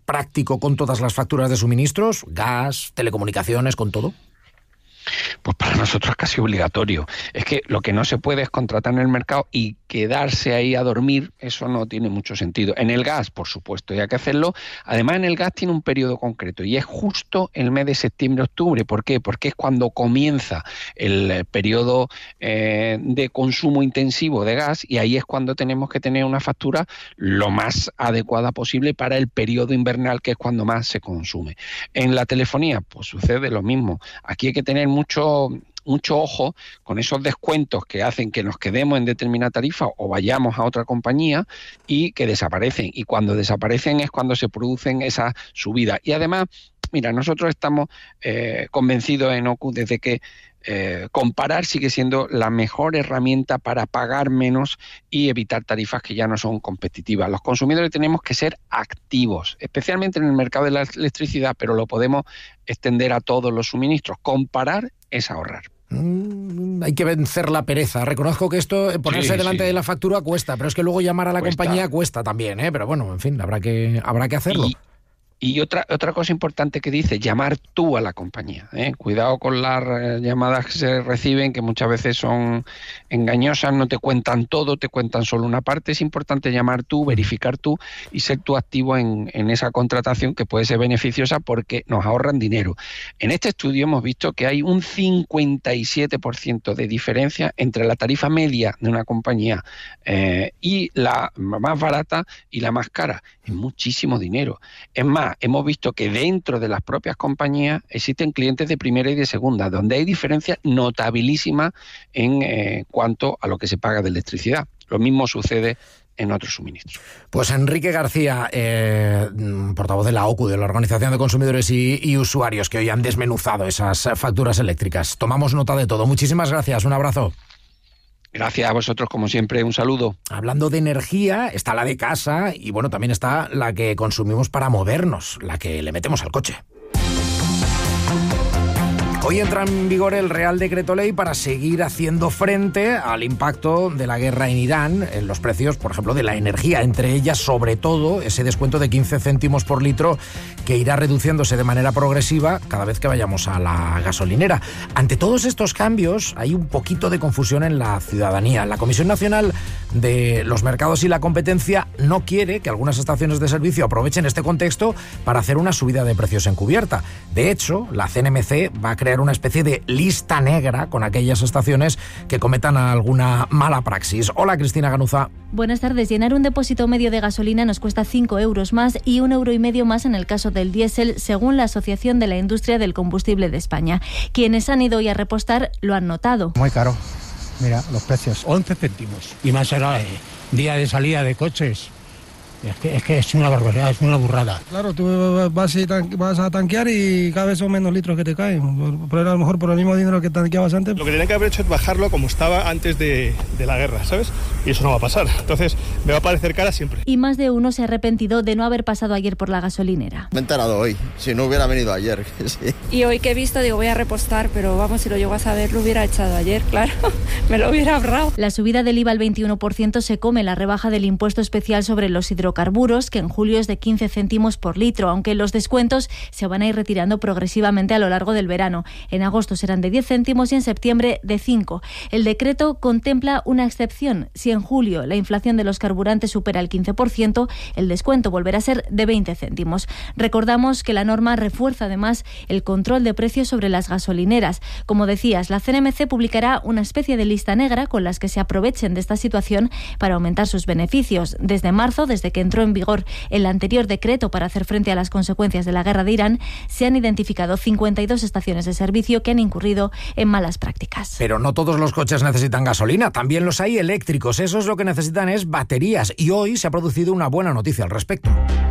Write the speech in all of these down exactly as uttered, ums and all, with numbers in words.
práctico con todas las facturas de suministros, gas, telecomunicaciones, con todo? Pues para nosotros es casi obligatorio. Es que lo que no se puede es contratar en el mercado y quedarse ahí a dormir. Eso no tiene mucho sentido. En el gas, por supuesto, hay que hacerlo. Además, en el gas tiene un periodo concreto y es justo el mes de septiembre-octubre. ¿Por qué? Porque es cuando comienza el periodo eh, de consumo intensivo de gas, y ahí es cuando tenemos que tener una factura lo más adecuada posible para el periodo invernal, que es cuando más se consume. En la telefonía, pues sucede lo mismo. Aquí hay que tener mucho, mucho ojo con esos descuentos que hacen que nos quedemos en determinada tarifa o vayamos a otra compañía y que desaparecen. Y cuando desaparecen es cuando se producen esas subidas. Y además, mira, nosotros estamos eh, convencidos en O C U desde que Eh, comparar sigue siendo la mejor herramienta para pagar menos y evitar tarifas que ya no son competitivas. Los consumidores tenemos que ser activos, especialmente en el mercado de la electricidad, pero lo podemos extender a todos los suministros. Comparar es ahorrar. Mm, hay que vencer la pereza. Reconozco que esto, ponerse sí, delante sí. de la factura cuesta, pero es que luego llamar a la Cuesta. compañía cuesta también, ¿eh? Pero bueno, en fin, habrá que, habrá que hacerlo. Y, Y otra otra cosa importante que dice, llamar tú a la compañía, ¿eh? Cuidado con las eh, llamadas que se reciben, que muchas veces son engañosas, no te cuentan todo, te cuentan solo una parte. Es importante llamar tú, verificar tú y ser tú activo en, en esa contratación, que puede ser beneficiosa porque nos ahorran dinero. En este estudio hemos visto que hay un cincuenta y siete por ciento de diferencia entre la tarifa media de una compañía eh, y la más barata y la más cara. Es muchísimo dinero. Es más, hemos visto que dentro de las propias compañías existen clientes de primera y de segunda, donde hay diferencias notabilísimas en eh, cuanto a lo que se paga de electricidad. Lo mismo sucede en otros suministros. Pues Enrique García, eh, portavoz de la O C U, de la Organización de Consumidores y, y Usuarios, que hoy han desmenuzado esas facturas eléctricas. Tomamos nota de todo. Muchísimas gracias. Un abrazo. Gracias a vosotros, como siempre, un saludo. Hablando de energía, está la de casa y bueno, también está la que consumimos para movernos, la que le metemos al coche. Hoy entra en vigor el Real Decreto Ley para seguir haciendo frente al impacto de la guerra en Irán en los precios, por ejemplo, de la energía, entre ellas, sobre todo, ese descuento de quince céntimos por litro que irá reduciéndose de manera progresiva cada vez que vayamos a la gasolinera. Ante todos estos cambios, hay un poquito de confusión en la ciudadanía. La Comisión Nacional de los Mercados y la Competencia no quiere que algunas estaciones de servicio aprovechen este contexto para hacer una subida de precios encubierta. De hecho, la C N M C va a crear una especie de lista negra con aquellas estaciones que cometan alguna mala praxis. Hola, Cristina Ganuza. Buenas tardes. Llenar un depósito medio de gasolina nos cuesta cinco euros más y un euro y medio más en el caso del diésel, según la Asociación de la Industria del Combustible de España. Quienes han ido hoy a repostar lo han notado. Muy caro. Mira, los precios, once céntimos. Y más era eh, día de salida de coches. Es que, es que es una barbaridad, es una burrada. Claro, tú vas, y tan, vas a tanquear y cada vez son menos litros que te caen. Pero a lo mejor por el mismo dinero que tanqueabas antes. Lo que tenían que haber hecho es bajarlo como estaba antes de, de la guerra, ¿sabes? Y eso no va a pasar. Entonces, me va a parecer cara siempre. Y más de uno se ha arrepentido de no haber pasado ayer por la gasolinera. Me he enterado hoy, si no hubiera venido ayer. Sí. Y hoy que he visto, digo, voy a repostar, pero vamos, si lo llego a saber, lo hubiera echado ayer, claro. Me lo hubiera ahorrado. La subida del I V A al veintiuno por ciento se come la rebaja del impuesto especial sobre los hidrocarburos, que en julio es de quince céntimos por litro, aunque los descuentos se van a ir retirando progresivamente a lo largo del verano. En agosto serán de diez céntimos y en septiembre de cinco. El decreto contempla una excepción. Si en julio la inflación de los carburantes supera el quince por ciento, el descuento volverá a ser de veinte céntimos. Recordamos que la norma refuerza además el control de precios sobre las gasolineras. Como decías, la C N M C publicará una especie de lista negra con las que se aprovechen de esta situación para aumentar sus beneficios. Desde marzo, desde que entró en vigor el anterior decreto para hacer frente a las consecuencias de la guerra de Irán, se han identificado cincuenta y dos estaciones de servicio que han incurrido en malas prácticas. Pero no todos los coches necesitan gasolina, también los hay eléctricos. Esos lo que necesitan es baterías y hoy se ha producido una buena noticia al respecto.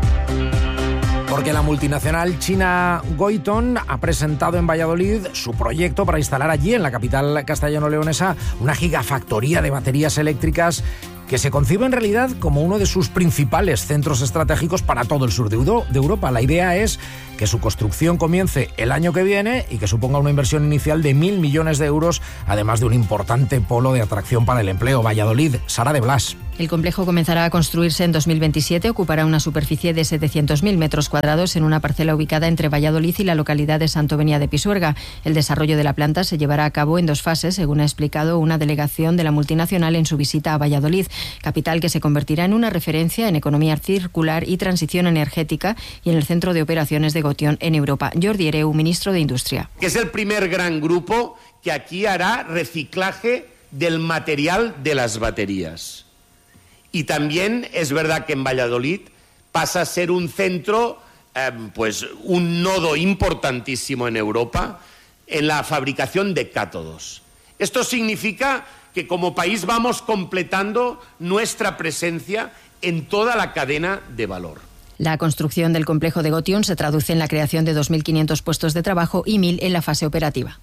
Porque la multinacional china Goiton ha presentado en Valladolid su proyecto para instalar allí, en la capital castellano-leonesa, una gigafactoría de baterías eléctricas que se concibe en realidad como uno de sus principales centros estratégicos para todo el sur de Europa. La idea es que su construcción comience el año que viene y que suponga una inversión inicial de mil millones de euros, además de un importante polo de atracción para el empleo. Valladolid, Sara de Blas. El complejo comenzará a construirse en dos mil veintisiete, ocupará una superficie de setecientos mil metros cuadrados en una parcela ubicada entre Valladolid y la localidad de Santovenia de Pisuerga. El desarrollo de la planta se llevará a cabo en dos fases, según ha explicado una delegación de la multinacional en su visita a Valladolid, capital que se convertirá en una referencia en economía circular y transición energética y en el centro de operaciones de Gotion en Europa. Jordi Hereu, ministro de Industria. Que es el primer gran grupo que aquí hará reciclaje del material de las baterías. Y también es verdad que en Valladolid pasa a ser un centro, eh, pues un nodo importantísimo en Europa en la fabricación de cátodos. Esto significa que como país vamos completando nuestra presencia en toda la cadena de valor. La construcción del complejo de Gotion se traduce en la creación de dos mil quinientos puestos de trabajo y mil en la fase operativa.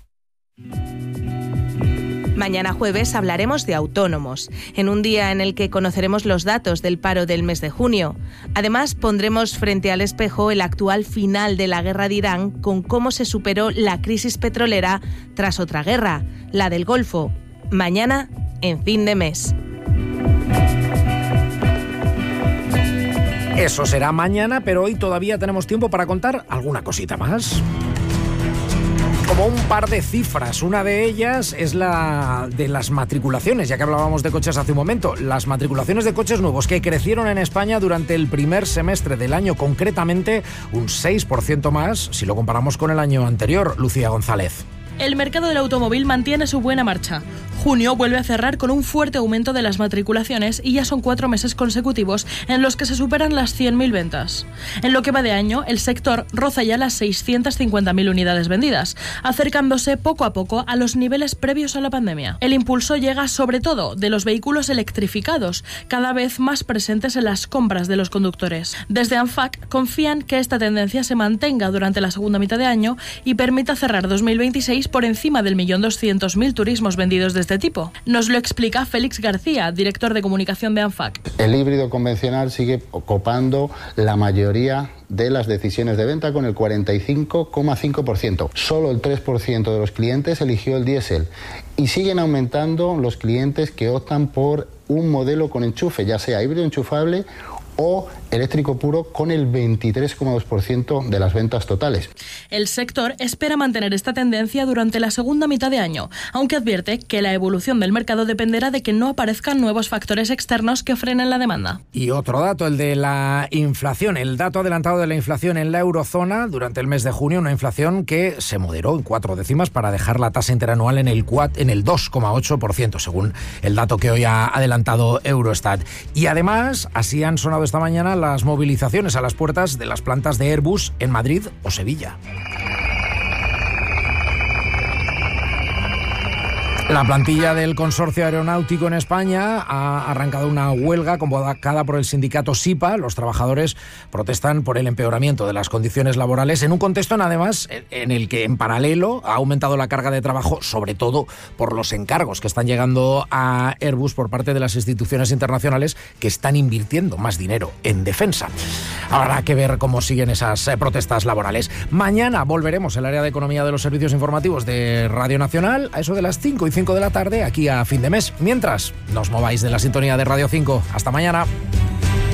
Mañana jueves hablaremos de autónomos, en un día en el que conoceremos los datos del paro del mes de junio. Además, pondremos frente al espejo el actual final de la guerra de Irán con cómo se superó la crisis petrolera tras otra guerra, la del Golfo. Mañana, en Fin de Mes. Eso será mañana, pero hoy todavía tenemos tiempo para contar alguna cosita más. Como un par de cifras. Una de ellas es la de las matriculaciones, ya que hablábamos de coches hace un momento. Las matriculaciones de coches nuevos que crecieron en España durante el primer semestre del año, concretamente un seis por ciento más si lo comparamos con el año anterior. Lucía González. El mercado del automóvil mantiene su buena marcha. Junio vuelve a cerrar con un fuerte aumento de las matriculaciones y ya son cuatro meses consecutivos en los que se superan las cien mil ventas. En lo que va de año, el sector roza ya las seiscientas cincuenta mil unidades vendidas, acercándose poco a poco a los niveles previos a la pandemia. El impulso llega sobre todo de los vehículos electrificados, cada vez más presentes en las compras de los conductores. Desde ANFAC confían que esta tendencia se mantenga durante la segunda mitad de año y permita cerrar dos mil veintiséis por encima del millón doscientos mil turismos vendidos de este tipo. Nos lo explica Félix García, director de comunicación de ANFAC. El híbrido convencional sigue copando la mayoría de las decisiones de venta con el cuarenta y cinco coma cinco por ciento. Solo el tres por ciento de los clientes eligió el diésel y siguen aumentando los clientes que optan por un modelo con enchufe, ya sea híbrido enchufable o eléctrico puro, con el veintitrés coma dos por ciento de las ventas totales. El sector espera mantener esta tendencia durante la segunda mitad de año, aunque advierte que la evolución del mercado dependerá de que no aparezcan nuevos factores externos que frenen la demanda. Y otro dato, el de la inflación, el dato adelantado de la inflación en la eurozona durante el mes de junio, una inflación que se moderó en cuatro décimas para dejar la tasa interanual en el, en el dos coma ocho por ciento, según el dato que hoy ha adelantado Eurostat. Y además, así han sonado esta mañana las movilizaciones a las puertas de las plantas de Airbus en Madrid o Sevilla. La plantilla del Consorcio Aeronáutico en España ha arrancado una huelga convocada por el sindicato SIPA. Los trabajadores protestan por el empeoramiento de las condiciones laborales en un contexto, además, en el que en paralelo ha aumentado la carga de trabajo, sobre todo por los encargos que están llegando a Airbus por parte de las instituciones internacionales que están invirtiendo más dinero en defensa. Habrá que ver cómo siguen esas protestas laborales. Mañana volveremos el área de economía de los servicios informativos de Radio Nacional a eso de las cinco y cinco de la tarde, aquí a Fin de Mes. Mientras, no os mováis de la sintonía de Radio cinco. Hasta mañana.